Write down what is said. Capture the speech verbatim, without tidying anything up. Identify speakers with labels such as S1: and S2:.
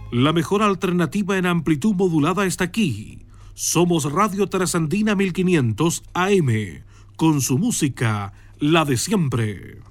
S1: La mejor alternativa en amplitud modulada está aquí. Somos Radio Trasandina mil quinientos A M, con su música, la de siempre.